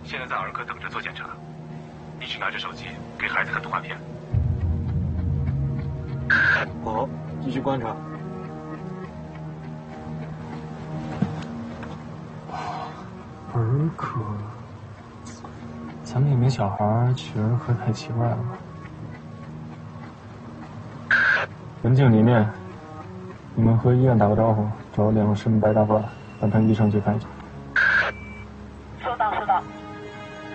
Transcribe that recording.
现在在儿科等着做检查，你只拿着手机给孩子看动画片。 好，继续观察。 儿科，咱们一名小孩去儿科太奇怪了吧？文静、李念，你们和医院打个招呼，找2个深白大褂，让他医生去看一下。